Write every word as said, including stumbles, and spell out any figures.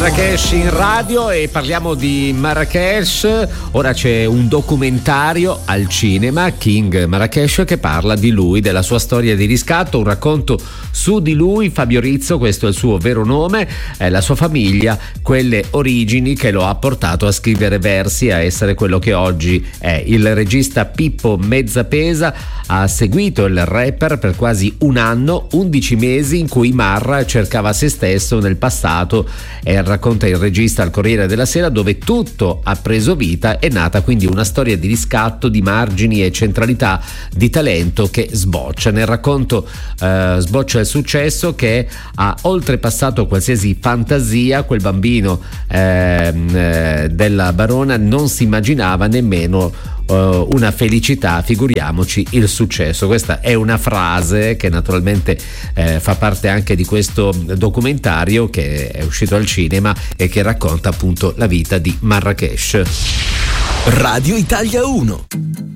Marrakesh in radio e parliamo di Marrakesh. Ora c'è un documentario al cinema, King Marrakesh, che parla di lui, della sua storia di riscatto, un racconto su di lui. Fabio Rizzo, questo è il suo vero nome, è la sua famiglia, quelle origini che lo ha portato a scrivere versi, a essere quello che oggi è. Il regista Pippo Mezzapesa ha seguito il rapper per quasi un anno, undici mesi in cui Marra cercava se stesso nel passato, e racconta il regista al Corriere della Sera, dove tutto ha preso vita. È nata quindi una storia di riscatto, di margini e centralità, di talento che sboccia. Nel racconto eh, sboccia il successo che ha oltrepassato qualsiasi fantasia. Quel bambino eh, eh, della Barona non si immaginava nemmeno uh, una felicità, figuriamoci il successo. Questa è una frase che naturalmente eh, fa parte anche di questo documentario che è uscito al cinema e che racconta appunto la vita di Marrakesh. Radio Italia uno.